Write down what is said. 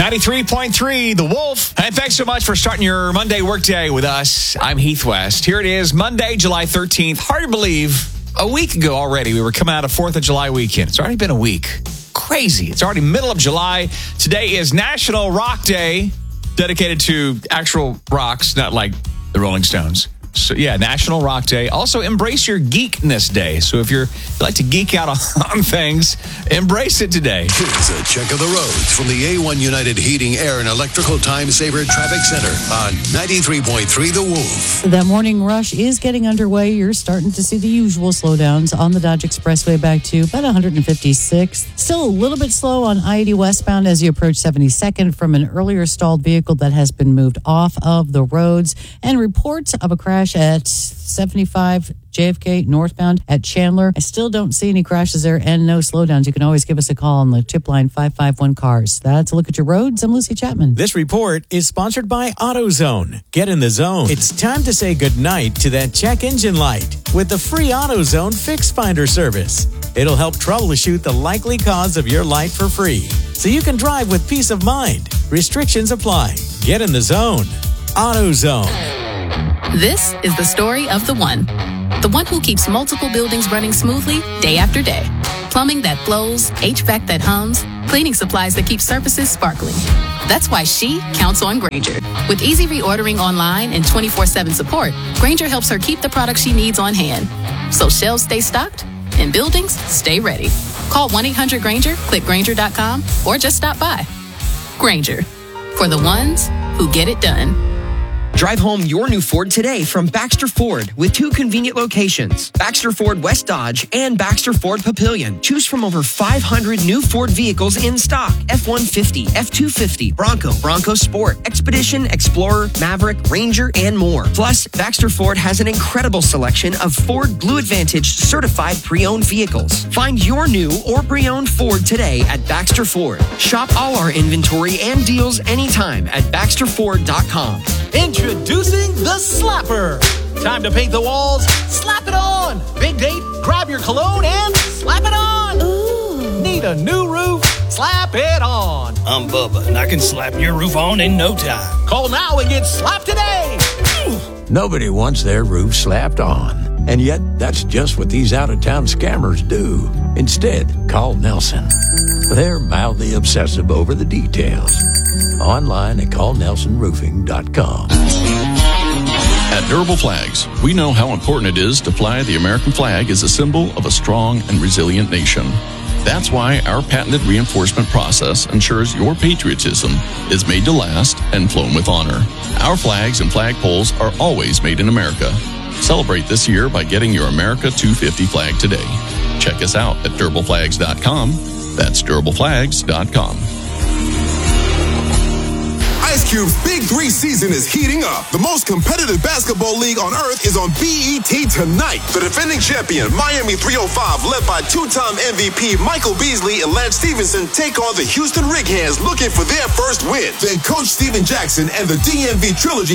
93.3, The Wolf. And thanks so much for starting your Monday workday with us. I'm Heath West. Here it is, Monday, July 13th. Hard to believe, a week ago already, we were coming out of 4th of July weekend. It's already been a week. Crazy. It's already middle of July. Today is National Rock Day, dedicated to actual rocks, not like the Rolling Stones. So, yeah, National Rock Day. Also, Embrace Your Geekness Day. So if you like to geek out on things, embrace it today. Here's a check of the roads from the A1 United Heating, Air, and Electrical Time Saver Traffic Center on 93.3 The Wolf. That morning rush is getting underway. You're starting to see the usual slowdowns on the Dodge Expressway back to about 156. Still a little bit slow on I-80 westbound as you approach 72nd from an earlier stalled vehicle that has been moved off of the roads. And reports of a crash at 75 JFK northbound at Chandler. I still don't see any crashes there and no slowdowns. You can always give us a call on the tip line 551-CARS. That's a look at your roads. I'm Lucy Chapman. This report is sponsored by AutoZone. Get in the zone. It's time to say goodnight to that check engine light with the free AutoZone Fix Finder service. It'll help troubleshoot the likely cause of your light for free, so you can drive with peace of mind. Restrictions apply. Get in the zone. AutoZone. This is the story of the one who keeps multiple buildings running smoothly day after day. Plumbing that flows, HVAC that hums, cleaning supplies that keep surfaces sparkling. That's why she counts on Grainger. With easy reordering online and 24/7 support, Grainger helps her keep the products she needs on hand. So shelves stay stocked and buildings stay ready. Call 1-800-GRAINGER, click Grainger.com, or just stop by. Grainger, for the ones who get it done. Drive home your new Ford today from Baxter Ford with 2 convenient locations, Baxter Ford West Dodge and Baxter Ford Papillion. Choose from over 500 new Ford vehicles in stock: F-150, F-250, Bronco, Bronco Sport, Expedition, Explorer, Maverick, Ranger, and more. Plus, Baxter Ford has an incredible selection of Ford Blue Advantage certified pre-owned vehicles. Find your new or pre-owned Ford today at Baxter Ford. Shop all our inventory and deals anytime at BaxterFord.com. Introducing the Slapper. Time to paint the walls. Slap it on. Big date, grab your cologne and slap it on. Ooh. Need a new roof? Slap it on. I'm Bubba, and I can slap your roof on in no time. Call now and get slapped today. Nobody wants their roof slapped on. And yet, that's just what these out-of-town scammers do. Instead, call Nelson. They're mildly obsessive over the details. Online at callnelsonroofing.com. At Durable Flags, we know how important it is to fly the American flag as a symbol of a strong and resilient nation. That's why our patented reinforcement process ensures your patriotism is made to last and flown with honor. Our flags and flagpoles are always made in America. Celebrate this year by getting your America 250 flag today. Check us out at durableflags.com. That's durableflags.com. Ice Cube's Big 3 season is heating up. The most competitive basketball league on earth is on BET tonight. The defending champion, Miami 305, led by 2-time MVP Michael Beasley and Lance Stevenson, take on the Houston Rig Hands looking for their first win. Then Coach Steven Jackson and the DMV Trilogy